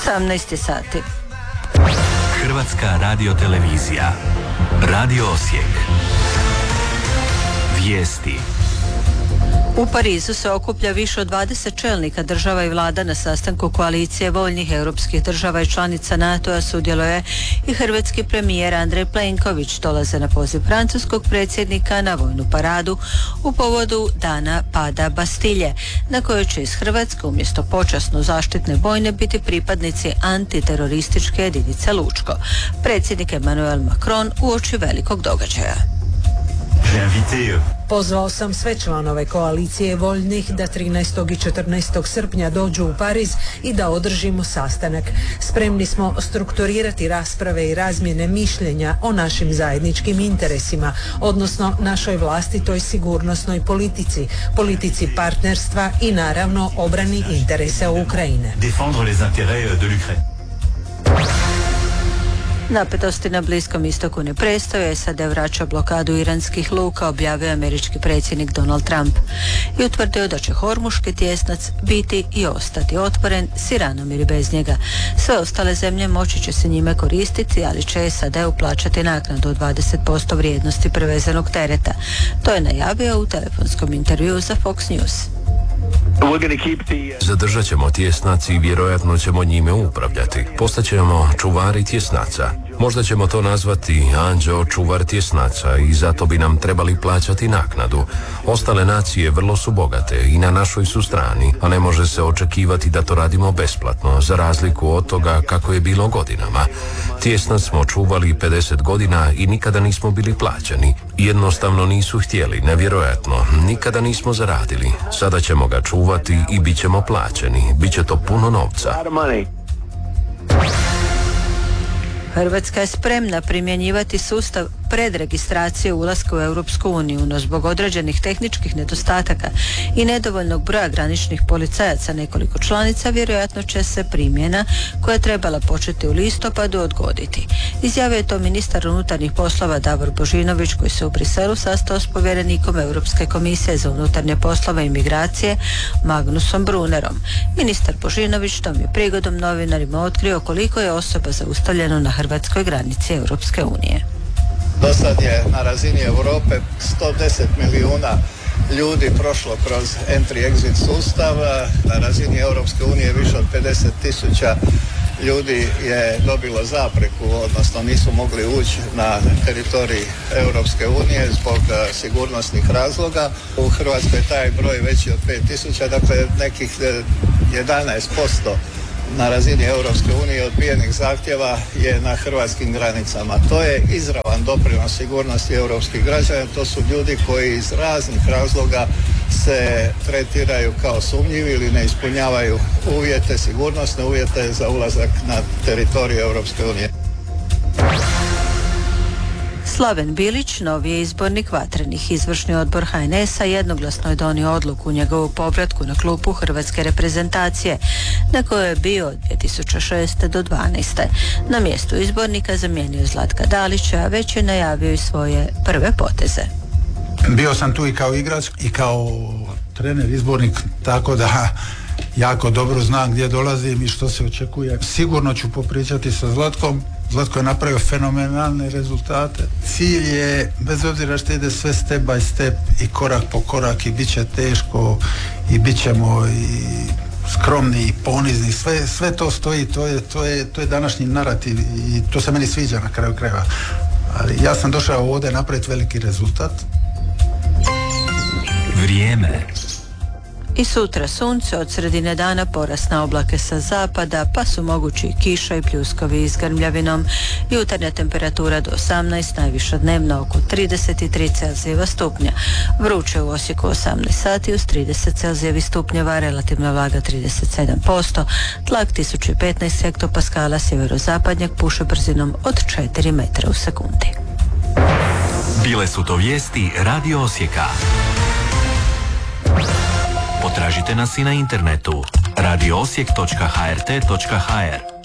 18 sati. Hrvatska radiotelevizija. Radio Osijek. Vijesti. U Parizu se okuplja više od 20 čelnika država i vlada na sastanku koalicije voljnih europskih država i članica NATO-a. Sudjeluje i hrvatski premijer Andrej Plenković. Dolaze na poziv francuskog predsjednika na vojnu paradu u povodu dana pada Bastilje, na kojoj će iz Hrvatske umjesto počasno zaštitne bojne biti pripadnici antiterorističke jedinice Lučko. Predsjednik Emmanuel Macron uoči velikog događaja. Pozvao sam sve članove koalicije voljnih da 13. i 14. srpnja dođu u Pariz i da održimo sastanak. Spremni smo strukturirati rasprave i razmjene mišljenja o našim zajedničkim interesima, odnosno našoj vlastitoj sigurnosnoj politici, politici partnerstva i naravno obrani interesa Ukrajine. Napetosti na Bliskom istoku ne prestaju. SAD vraća blokadu iranskih luka, objavio američki predsjednik Donald Trump i utvrdio da će Hormuški tjesnac biti i ostati otvoren s Iranom ili bez njega. Sve ostale zemlje moći će se njime koristiti, ali će SAD-u plaćati naknadu od 20% vrijednosti prevezenog tereta. To je najavio u telefonskom intervjuu za Fox News. Zadržat ćemo tjesnac i vjerojatno ćemo njime upravljati. Postaćemo čuvari tjesnaca. Možda ćemo to nazvati anđeo čuvar tjesnaca i zato bi nam trebali plaćati naknadu. Ostale nacije vrlo su bogate i na našoj su strani, a ne može se očekivati da to radimo besplatno, za razliku od toga kako je bilo godinama. Tjesnac smo čuvali 50 godina i nikada nismo bili plaćani. Jednostavno nisu htjeli, nevjerojatno. Nikada nismo zaradili. Sada ćemo ga čuvati i bit ćemo plaćeni. Biće to puno novca. Hrvatska je spremna primjenjivati sustav predregistracije ulaska u Europsku uniju, no zbog određenih tehničkih nedostataka i nedovoljnog broja graničnih policajaca nekoliko članica vjerojatno će se primjena koja je trebala početi u listopadu odgoditi. Izjavio je to ministar unutarnjih poslova Davor Božinović, koji se u Briselu sastao s povjerenikom Europske komisije za unutarnje poslove i migracije Magnusom Brunerom. Ministar Božinović tom je prigodom novinarima otkrio koliko je osoba zaustavljeno na hrvatskoj granici Europske unije. Do sad je na razini Europe 110 milijuna ljudi prošlo kroz entry-exit sustav. Na razini Europske unije više od 50.000 ljudi je dobilo zapreku, odnosno nisu mogli ući na teritorij Europske unije zbog sigurnosnih razloga. U Hrvatskoj je taj broj veći od 5.000, dakle nekih 11% na razini Europske unije odbijenih zahtjeva je na hrvatskim granicama. To je izravan doprinos sigurnosti europskih građana. To su ljudi koji iz raznih razloga se tretiraju kao sumnjivi ili ne ispunjavaju uvjete, sigurnosne uvjete za ulazak na teritorij Europske unije. Slaven Bilić, novi je izbornik Vatrenih. Izvršni odbor HNS-a jednoglasno je donio odluku u njegovu povratku na klupu hrvatske reprezentacije, na kojoj je bio od 2006. do 2012. Na mjestu izbornika zamijenio Zlatka Dalića, a već je najavio i svoje prve poteze. Bio sam tu i kao igrač i kao trener, izbornik, tako da jako dobro znam gdje dolazim i što se očekuje. Sigurno ću popričati sa Zlatkom. Zlatko je napravio fenomenalne rezultate. Cilj je, bez obzira što ide sve step by step i korak po korak, i bit će teško i bit ćemo i skromni i ponizni, sve to stoji, to je današnji narativ i to se meni sviđa na kraju krajeva. Ali ja sam došao ovdje napraviti veliki rezultat. Vrijeme. I sutra sunce, od sredine dana porast na oblake sa zapada, pa su mogući kiša i pljuskovi s grmljavinom. Jutarnja temperatura do 18, najviša dnevna oko 33 Celzijeva stupnja. Vruće u Osijeku 18 sati uz 30 Celzijevih stupnjeva, relativna vlaga 37%, tlak 1015 hektopaskala, sjeverozapadnjak puše brzinom od 4 metra u sekundi. Bile su to vijesti Radio Osijeka. Potražite nas i na internetu radioosijek.hrt.hr.